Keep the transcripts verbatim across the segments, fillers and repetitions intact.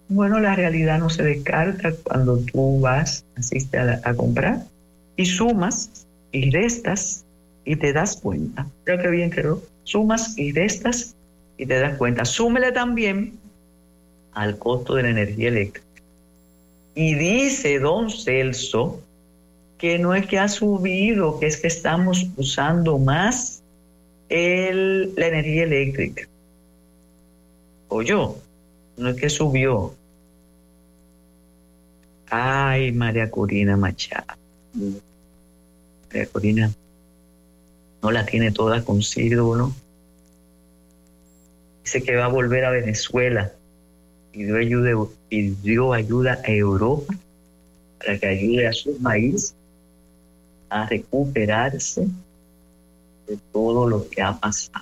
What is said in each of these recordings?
Bueno, la realidad no se descarta cuando tú vas, asiste a, la- a comprar y sumas y restas y te das cuenta. Creo que bien quedó. Sumas y restas y te das cuenta. Súmele también al costo de la energía eléctrica. Y dice don Celso que no es que ha subido, que es que estamos usando más el, la energía eléctrica. O yo, no es que subió. Ay, María Corina Machado. María Corina no la tiene toda consigo, ¿no? Dice que va a volver a Venezuela y dio ayuda, y dio ayuda a Europa para que ayude a su país a recuperarse de todo lo que ha pasado.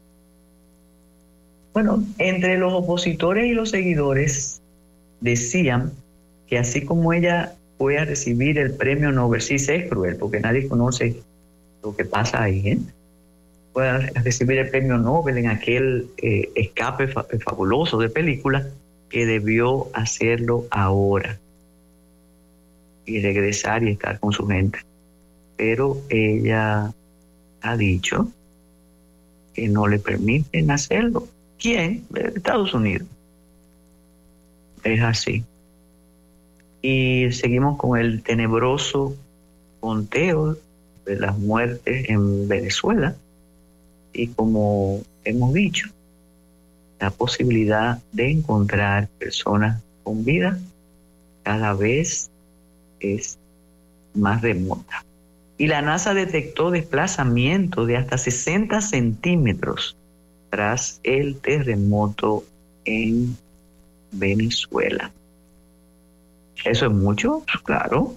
Bueno, entre los opositores y los seguidores decían que así como ella fue a recibir el premio Nobel, sí sé, es cruel porque nadie conoce lo que pasa ahí, ¿eh? Fue a recibir el premio Nobel en aquel eh, escape fa- fabuloso de película, que debió hacerlo ahora y regresar y estar con su gente. Pero ella ha dicho que no le permiten hacerlo. ¿Quién? Estados Unidos. Es así. Y seguimos con el tenebroso conteo de las muertes en Venezuela. Y como hemos dicho, la posibilidad de encontrar personas con vida cada vez es más remota. Y la NASA detectó desplazamiento de hasta sesenta centímetros tras el terremoto en Venezuela. ¿Eso es mucho? Claro.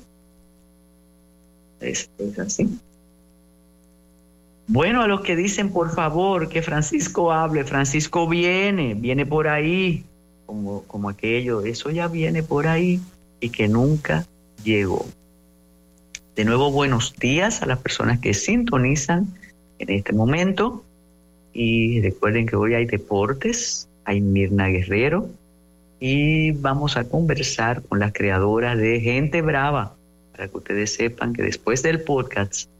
Es, es así. Bueno, a los que dicen, por favor, que Francisco hable, Francisco viene, viene por ahí, como, como aquello, eso ya viene por ahí y que nunca llegó. De nuevo, buenos días a las personas que sintonizan en este momento. Y recuerden que hoy hay deportes, hay Mirna Guerrero y vamos a conversar con la creadora de Gente Brava, para que ustedes sepan que después del podcast